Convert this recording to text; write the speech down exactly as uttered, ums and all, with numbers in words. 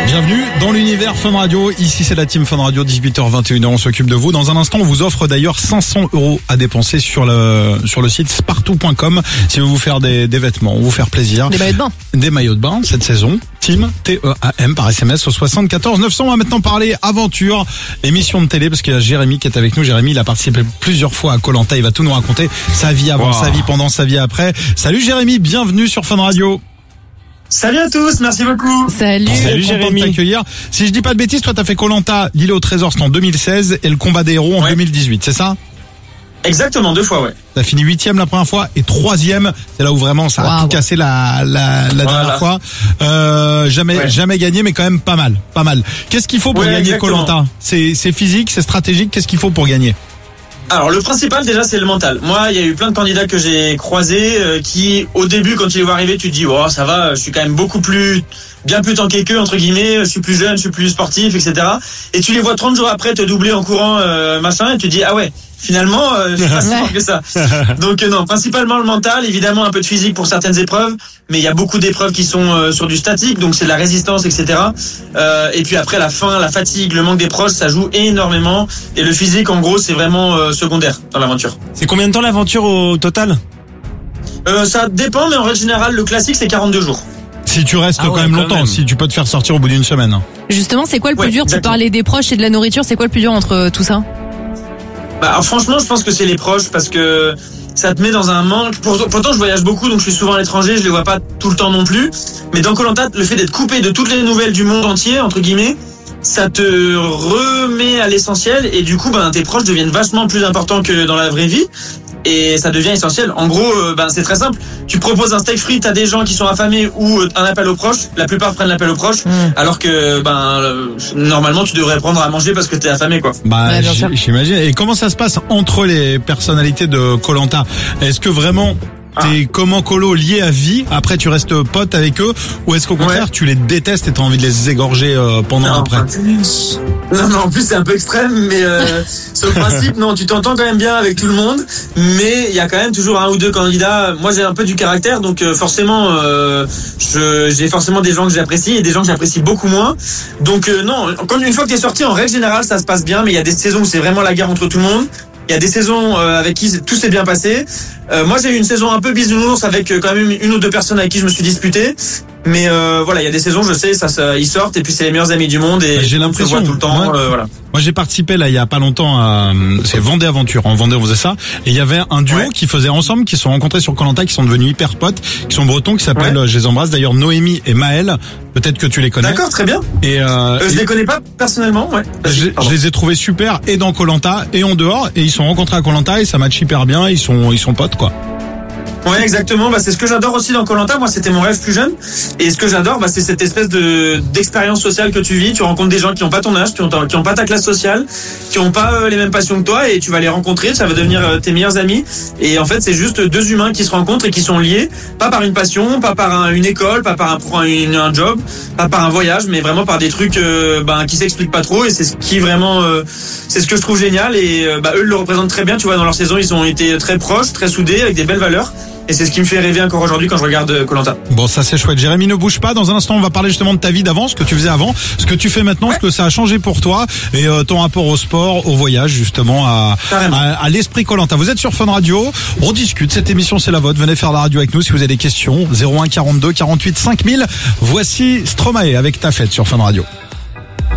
Bienvenue dans l'univers Fun Radio. Ici, c'est la team Fun Radio, dix-huit heures vingt et une heures. On s'occupe de vous. Dans un instant, on vous offre d'ailleurs cinq cents euros à dépenser sur le, sur le site spartou point com si vous voulez vous faire des, des vêtements, vous faire plaisir. Des maillots de bain. Des maillots de bain cette saison. Team, T E A M, par S M S au soixante-quatorze neuf cents. On va maintenant parler aventure, émission de télé, parce qu'il y a Jérémy qui est avec nous. Jérémy, il a participé plusieurs fois à Koh-Lanta. Il va tout nous raconter. Sa vie avant, wow. sa vie pendant, sa vie après. Salut Jérémy, bienvenue sur Fun Radio. Salut à tous, merci beaucoup. Salut, Salut Jérémy. De t'accueillir. Si je dis pas de bêtises, toi t'as fait Koh-Lanta, l'île au trésor, c'était en deux mille seize et le combat des héros en ouais. deux mille dix-huit, c'est ça? Exactement, deux fois, ouais. T'as fini huitième la première fois et troisième, c'est là où vraiment ça a wow. tout cassé la, la, la voilà. dernière fois. Euh, jamais, ouais. jamais gagné, mais quand même pas mal, pas mal. Qu'est-ce qu'il faut pour ouais, gagner Koh-Lanta? C'est, c'est physique, c'est stratégique, qu'est-ce qu'il faut pour gagner? Alors le principal déjà c'est le mental. Moi il y a eu plein de candidats que j'ai croisés euh, qui au début quand ils les voient arriver tu te dis oh ça va, je suis quand même beaucoup plus bien plus tanké qu'eux entre guillemets, je suis plus jeune, je suis plus sportif, et cetera. Et tu les vois trente jours après te doubler en courant euh, machin et tu te dis ah ouais finalement euh, je suis pas si fort que ça. Donc euh, non, principalement le mental, évidemment un peu de physique pour certaines épreuves, mais il y a beaucoup d'épreuves qui sont euh, sur du statique, donc c'est de la résistance, et cetera. Euh, et puis après la faim, la fatigue, le manque des proches, ça joue énormément. Et le physique en gros c'est vraiment euh, secondaire dans l'aventure. C'est combien de temps l'aventure au total? euh, Ça dépend, mais en règle générale le classique c'est quarante-deux jours. Si tu restes ah ouais, quand même longtemps, quand même. Si tu peux te faire sortir au bout d'une semaine. Justement, c'est quoi le plus ouais, dur? exactement. Tu parlais des proches et de la nourriture, c'est quoi le plus dur entre euh, tout ça? Bah, alors, franchement, je pense que c'est les proches parce que ça te met dans un manque. Pourtant, je voyage beaucoup, donc je suis souvent à l'étranger, je les vois pas tout le temps non plus. Mais dans Koh-Lanta, le fait d'être coupé de toutes les nouvelles du monde entier, entre guillemets, ça te remet à l'essentiel et du coup, ben, tes proches deviennent vachement plus importants que dans la vraie vie. Et ça devient essentiel. En gros, euh, ben c'est très simple. Tu proposes un steak frites à des gens qui sont affamés ou un appel aux proches. La plupart prennent l'appel aux proches, mmh. alors que ben euh, normalement tu devrais prendre à manger parce que t'es affamé quoi. Bah ouais, j'imagine. Et comment ça se passe entre les personnalités de Koh-Lanta? Est-ce que vraiment t'es ah. comme en colo lié à vie, après tu restes pote avec eux, ou est-ce qu'au contraire ouais. tu les détestes et t'as envie de les égorger euh, pendant non, après? Non, non, en plus c'est un peu extrême, mais euh, sur le principe, non, tu t'entends quand même bien avec tout le monde, mais il y a quand même toujours un ou deux candidats. Moi j'ai un peu du caractère, donc euh, forcément, euh, je, j'ai forcément des gens que j'apprécie et des gens que j'apprécie beaucoup moins. Donc euh, non, quand une fois que t'es sorti, en règle générale, ça se passe bien, mais il y a des saisons où c'est vraiment la guerre entre tout le monde. Il y a des saisons euh, avec qui tout s'est bien passé. Euh, moi, j'ai eu une saison un peu bisounours avec euh, quand même une ou deux personnes avec qui je me suis disputé. Mais euh, voilà, il y a des saisons, je sais, ça, ça ils sortent et puis c'est les meilleurs amis du monde et j'ai l'impression tout le temps. Moi, euh, voilà. moi, j'ai participé là il y a pas longtemps à c'est Vendée Aventure. En Vendée, on faisait ça et il y avait un duo ouais. qui faisait ensemble, qui se sont rencontrés sur Koh-Lanta, qui sont devenus hyper potes, qui sont bretons, qui s'appellent, ouais. je les embrasse d'ailleurs, Noémie et Maël. Peut-être que tu les connais. D'accord, très bien. Et euh, euh, je et... les connais pas personnellement, ouais. Je, je les ai trouvés super et dans Koh-Lanta et en dehors et ils sont rencontrés à Koh-Lanta et ça match hyper bien. Ils sont ils sont potes quoi. Ouais, exactement. Bah, c'est ce que j'adore aussi dans Koh-Lanta. Moi, c'était mon rêve plus jeune. Et ce que j'adore, bah, c'est cette espèce de d'expérience sociale que tu vis. Tu rencontres des gens qui n'ont pas ton âge, qui ont qui ont pas ta classe sociale, qui n'ont pas euh, les mêmes passions que toi, et tu vas les rencontrer. Ça va devenir euh, tes meilleurs amis. Et en fait, c'est juste deux humains qui se rencontrent et qui sont liés, pas par une passion, pas par un, une école, pas par un pour un, une, un job, pas par un voyage, mais vraiment par des trucs euh, bah, qui s'expliquent pas trop. Et c'est ce qui vraiment, euh, c'est ce que je trouve génial. Et euh, bah, eux le représentent très bien. Tu vois, dans leur saison, ils ont été très proches, très soudés, avec des belles valeurs. Et c'est ce qui me fait rêver encore aujourd'hui quand je regarde Koh-Lanta. Bon, ça c'est chouette. Jérémy, ne bouge pas. Dans un instant, on va parler justement de ta vie d'avant, ce que tu faisais avant, ce que tu fais maintenant, ouais. ce que ça a changé pour toi et euh, ton rapport au sport, au voyage, justement, à, à, à l'esprit Koh-Lanta. Vous êtes sur Fun Radio. On discute. Cette émission, c'est la vôtre. Venez faire la radio avec nous si vous avez des questions. zéro un quarante-deux quarante-huit cinq mille. Voici Stromae avec Ta Fête sur Fun Radio.